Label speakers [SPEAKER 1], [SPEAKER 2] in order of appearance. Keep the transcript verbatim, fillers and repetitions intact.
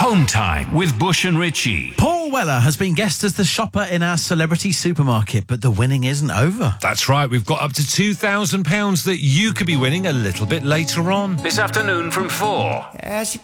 [SPEAKER 1] Home Time with Bush and Richie.
[SPEAKER 2] Paul Weller has been guessed as the shopper in our celebrity supermarket, but the winning isn't over.
[SPEAKER 3] That's right, we've got up to two thousand pounds that you could be winning a little bit later on.
[SPEAKER 1] This afternoon from four.
[SPEAKER 4] As you